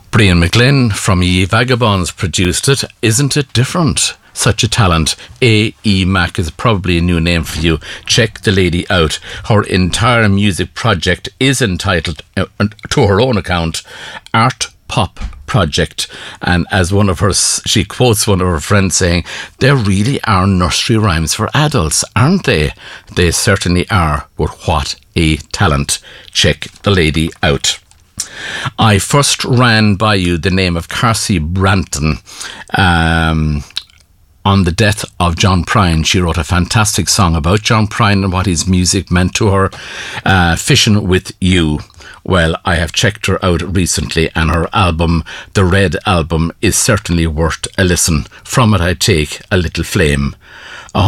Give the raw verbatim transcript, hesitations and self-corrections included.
Brian McGlynn from Ye Vagabonds produced it. Isn't it different? Such a talent. A E Mac is probably a new name for you. Check the lady out. Her entire music project is entitled, uh, to her own account, Art Pop Project. And as one of her, she quotes one of her friends saying, "There really are nursery rhymes for adults, aren't they?" They certainly are. But what a talent. Check the lady out. I first ran by you the name of Carsey Branton. Um... On the death of John Prine, she wrote a fantastic song about John Prine and what his music meant to her. Uh, Fishing with You. Well, I have checked her out recently, and her album, the Red Album, is certainly worth a listen. From it I take a little flame.